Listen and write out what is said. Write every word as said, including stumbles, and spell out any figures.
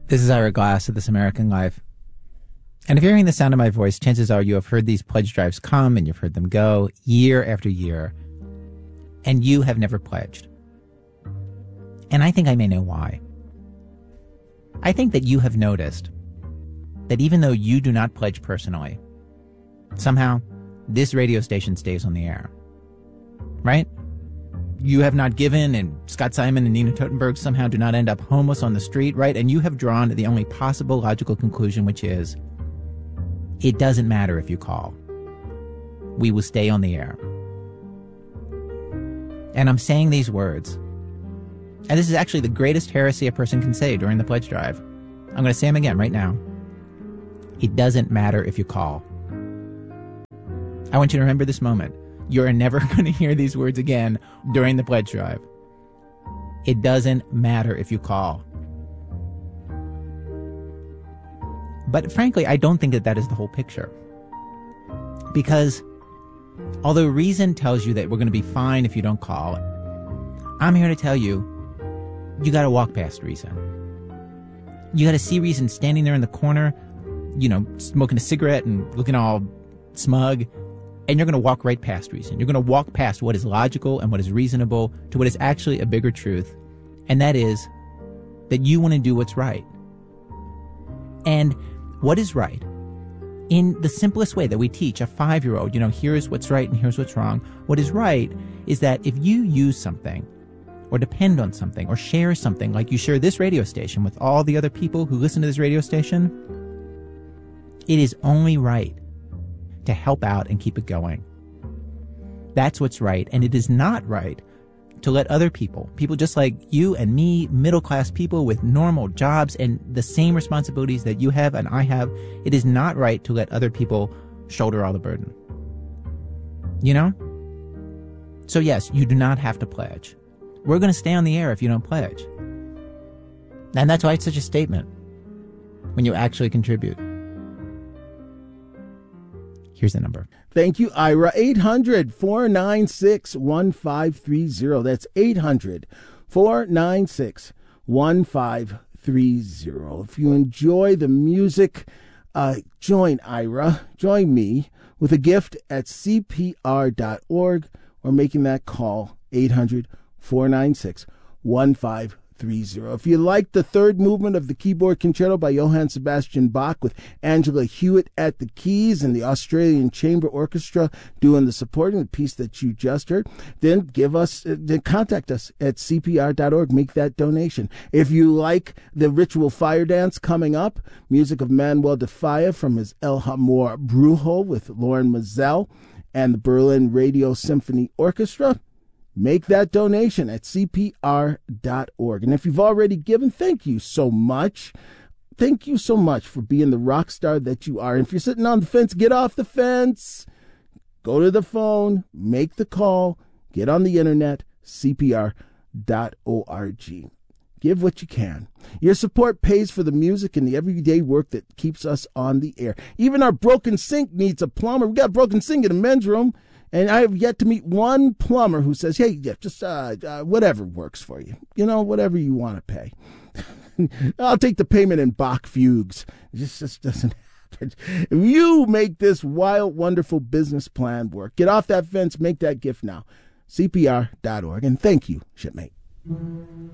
This is Ira Glass of This American Life. And if you're hearing the sound of my voice, chances are you have heard these pledge drives come and you've heard them go year after year, and you have never pledged. And I think I may know why. I think that you have noticed that even though you do not pledge personally, somehow this radio station stays on the air. Right? You have not given, and Scott Simon and Nina Totenberg somehow do not end up homeless on the street, right? And you have drawn the only possible logical conclusion, which is, it doesn't matter if you call. We will stay on the air. And I'm saying these words, and this is actually the greatest heresy a person can say during the pledge drive. I'm going to say them again right now. It doesn't matter if you call. I want you to remember this moment. You're never going to hear these words again during the pledge drive. It doesn't matter if you call. But frankly, I don't think that that is the whole picture. Because although reason tells you that we're going to be fine if you don't call, I'm here to tell you, you got to walk past reason. You got to see reason standing there in the corner, you know, smoking a cigarette and looking all smug. And you're going to walk right past reason. You're going to walk past what is logical and what is reasonable to what is actually a bigger truth. And that is that you want to do what's right. And what is right, in the simplest way that we teach a five-year-old, you know, here's what's right and here's what's wrong. What is right is that if you use something or depend on something or share something, like you share this radio station with all the other people who listen to this radio station, it is only right to help out and keep it going. That's what's right. And it is not right to let other people, people just like you and me, middle-class people with normal jobs and the same responsibilities that you have and I have, it is not right to let other people shoulder all the burden. You know? So yes, you do not have to pledge. We're going to stay on the air if you don't pledge. And that's why it's such a statement when you actually contribute. Here's the number. Thank you, Ira. eight hundred, four nine six, one five three zero. That's eight hundred, four nine six, one five three zero. If you enjoy the music, uh, join Ira, join me with a gift at C P R dot org or making that call, eight hundred, four nine six, one five three zero. Three zero. If you like the third movement of the Keyboard Concerto by Johann Sebastian Bach with Angela Hewitt at the keys and the Australian Chamber Orchestra doing the supporting, the piece that you just heard, then give us, uh, then contact us at C P R dot org. Make that donation. If you like the Ritual Fire Dance coming up, music of Manuel de Falla from his El Amor Brujo with Lauren Mazel and the Berlin Radio Symphony Orchestra, make that donation at C P R dot org. And if you've already given, thank you so much. Thank you so much for being the rock star that you are. And if you're sitting on the fence, get off the fence. Go to the phone, make the call, get on the internet, C P R dot org. Give what you can. Your support pays for the music and the everyday work that keeps us on the air. Even our broken sink needs a plumber. We got a broken sink in the men's room. And I have yet to meet one plumber who says, hey, yeah, just uh, uh, whatever works for you. You know, whatever you want to pay. I'll take the payment in Bach fugues. It just, just doesn't happen. If you make this wild, wonderful business plan work, get off that fence, make that gift now. C P R dot org. And thank you, shipmate.